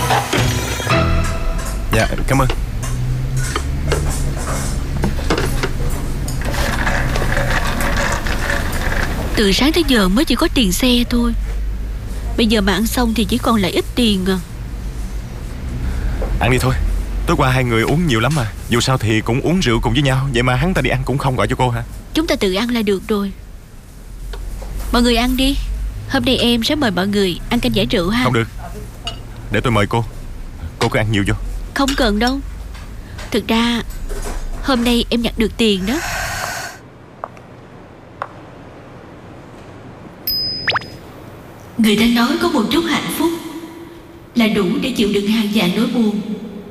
Dạ cảm ơn. Từ sáng tới giờ mới chỉ có tiền xe thôi. Bây giờ mà ăn xong thì chỉ còn lại ít tiền à. Ăn đi thôi. Tối qua hai người uống nhiều lắm mà. Dù sao thì cũng uống rượu cùng với nhau. Vậy mà hắn ta đi ăn cũng không gọi cho cô hả? Chúng ta tự ăn là được rồi. Mọi người ăn đi. Hôm nay em sẽ mời mọi người ăn canh giải rượu ha. Không được, để tôi mời cô. Cô cứ ăn nhiều vô. Không cần đâu. Thực ra hôm nay em nhặt được tiền đó. Người ta nói có một chút hạnh phúc là đủ để chịu đựng hàng vạn nỗi buồn.